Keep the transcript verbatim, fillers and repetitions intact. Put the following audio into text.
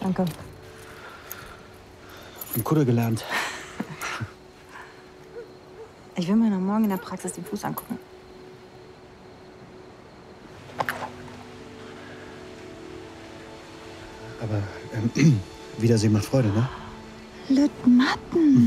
Danke. Im Kudde gelernt. Ich will mir noch morgen in der Praxis den Fuß angucken. Aber ähm, Wiedersehen macht Freude, ne? Lütmatten.